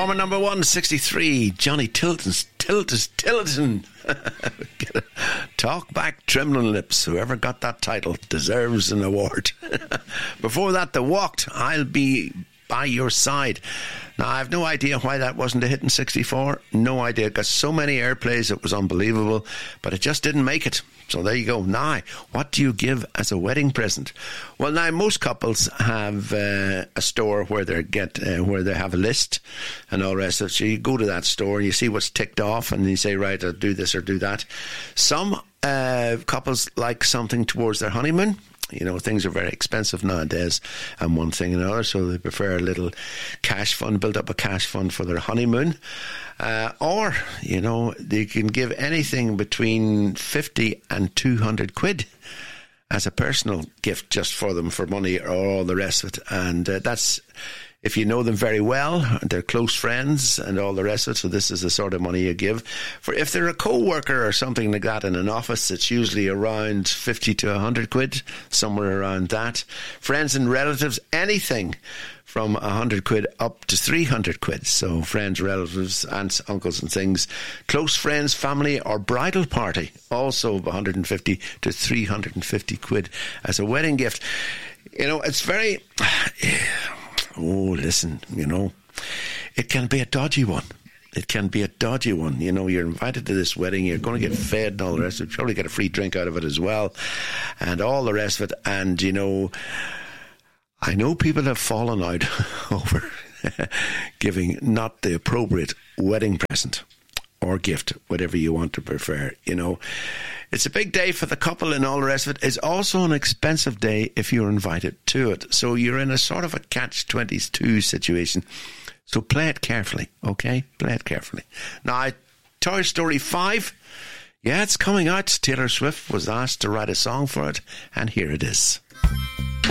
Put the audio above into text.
Former number 163, Johnny Tilton. Talk back, trembling lips. Whoever got that title deserves an award. Before that, The Walked, I'll Be By Your Side. Now, I have no idea why that wasn't a hit in 64. No idea. It got so many airplays, it was unbelievable. But it just didn't make it. So there you go. Now, what do you give as a wedding present? Well, now, most couples have a store where where they have a list and all the rest of it. So you go to that store and you see what's ticked off and you say, right, I'll do this or do that. Some couples like something towards their honeymoon. You know, things are very expensive nowadays, and one thing and another, so they prefer a little cash fund, build up a cash fund for their honeymoon. Or, you know, they can give anything between 50 and 200 quid as a personal gift just for them, for money or all the rest of it. And that's, if you know them very well, they're close friends and all the rest of it. So this is the sort of money you give. For if they're a co-worker or something like that in an office, it's usually around 50 to 100 quid, somewhere around that. Friends and relatives, anything from 100 quid up to 300 quid. So friends, relatives, aunts, uncles and things. Close friends, family or bridal party, also 150 to 350 quid as a wedding gift. You know, it's very... Oh, listen, you know, it can be a dodgy one. It can be a dodgy one. You know, you're invited to this wedding, you're going to get fed and all the rest of it. You probably get a free drink out of it as well, and all the rest of it. And, you know, I know people have fallen out over giving not the appropriate wedding present or gift, whatever you want to prefer, you know. It's a big day for the couple and all the rest of it. It's also an expensive day if you're invited to it. So you're in a sort of a catch-22 situation. So play it carefully, okay? Play it carefully. Now, Toy Story 5, yeah, it's coming out. Taylor Swift was asked to write a song for it, and here it is.